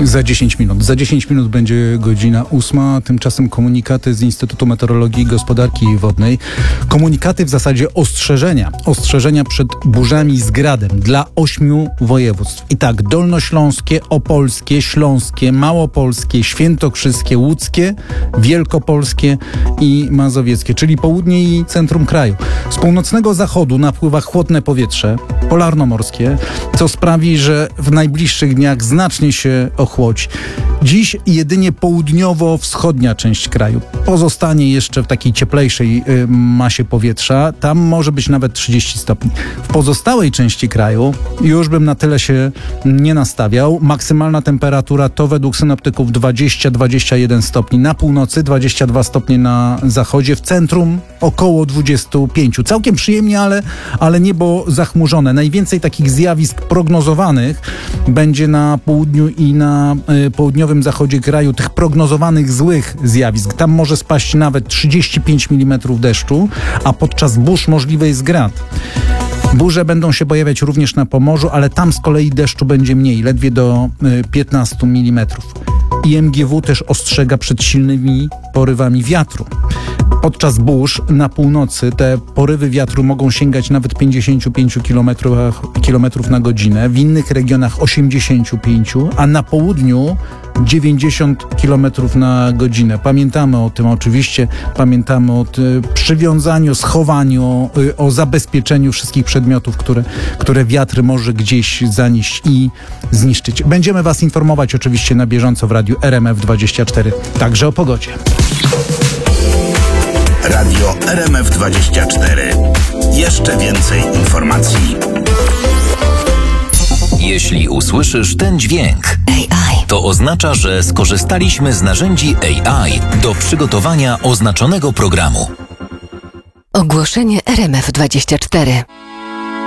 Za 10 minut. Za 10 minut będzie godzina 8. Tymczasem komunikaty z Instytutu Meteorologii i Gospodarki Wodnej. Komunikaty w zasadzie ostrzeżenia. Ostrzeżenia przed burzami z gradem dla 8 województw. I tak, dolnośląskie, opolskie, śląskie, małopolskie, świętokrzyskie, łódzkie, wielkopolskie i mazowieckie, czyli południe i centrum kraju. Z północnego zachodu napływa chłodne powietrze polarnomorskie, co sprawi, że w najbliższych dniach znacznie się ochłodzi. Dziś jedynie południowo-wschodnia część kraju pozostanie jeszcze w takiej cieplejszej masie powietrza. Tam może być nawet 30 stopni. W pozostałej części kraju już bym na tyle się nie nastawiał. Maksymalna temperatura to według synoptyków 20-21 stopni na północy, 22 stopnie na zachodzie, w centrum około 25. Całkiem przyjemnie, ale niebo zachmurzone. Najwięcej takich zjawisk prognozowanych będzie na południu i na południowym zachodzie kraju, tych prognozowanych złych zjawisk. Tam może spaść nawet 35 mm deszczu, a podczas burz możliwy jest grad. Burze będą się pojawiać również na Pomorzu, ale tam z kolei deszczu będzie mniej, ledwie do 15 mm. IMGW też ostrzega przed silnymi porywami wiatru. Podczas burz na północy te porywy wiatru mogą sięgać nawet 55 km na godzinę, w innych regionach 85, a na południu 90 km na godzinę. Pamiętamy o tym oczywiście, pamiętamy o przywiązaniu, schowaniu, o zabezpieczeniu wszystkich przedmiotów, które wiatr może gdzieś zanieść i zniszczyć. Będziemy Was informować oczywiście na bieżąco w radiu RMF24, także o pogodzie. Radio RMF24. Jeszcze więcej informacji. Jeśli usłyszysz ten dźwięk, to oznacza, że skorzystaliśmy z narzędzi AI do przygotowania oznaczonego programu. Ogłoszenie RMF24.